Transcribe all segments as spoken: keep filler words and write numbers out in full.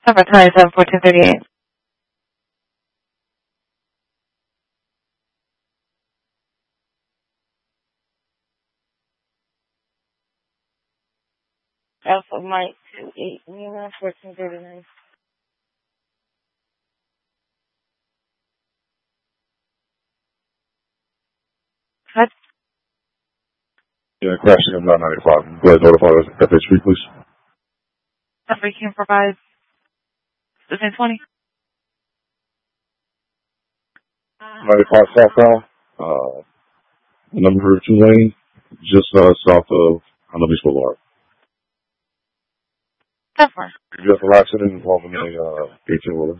Number twenty-seven fourteen thirty-eight. Alpha Mike two eight Lima fourteen thirty-nine. What? Yeah, crashing on nine ninety-five. Go ahead, notify us F H P, please. Number can provide fifteen twenty. ninety-five southbound. Uh, number two lane, just uh, south of Honda Beach Boulevard. ten four. Vehicle accident involving a uh, eighteen-wheeler.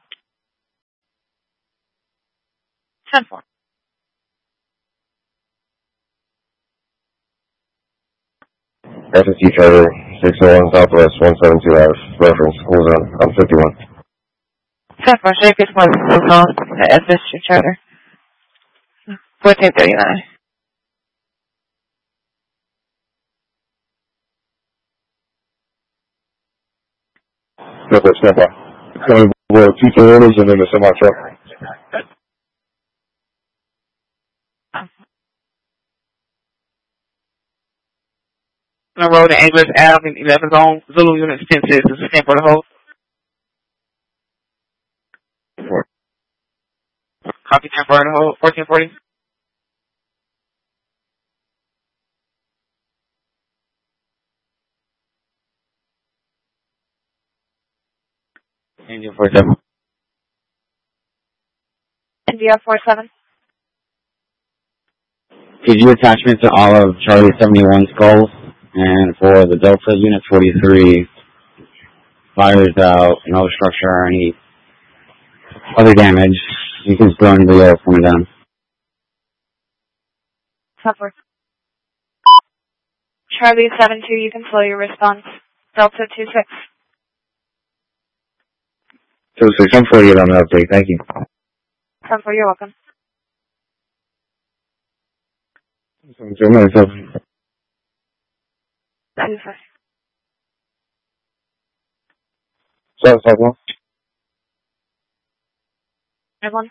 ten four. F S T Charter, six oh one Southwest, one seventy-two Ave, reference, school zone, I'm fifty-one. ten four. Shake this one. The F S G Charter. fourteen thirty-nine. Northwest, stand by. It's coming with two Toyotas and then a semi-truck. On the road to English Avenue, eleven zone, Zulu Unit ten six. This is ten for the whole. Four. Copy ten for the whole. fourteen forty. India forty-seven. India forty-seven. Could you attachment to all of Charlie seventy-one skulls? And for the Delta Unit forty-three, fires out, no structure or any other damage, you can still in the air coming down. Suffer. Charlie seven two, you can slow your response. Delta two six. two six, I'm forty-eight on the update, thank you. ten four, you're welcome. ninety-seven. ninety-five. South, southwest. Everyone?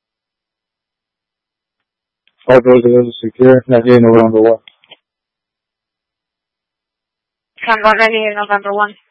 Five doors are secure, ninety-eight November one. Tango ninety-eight November one.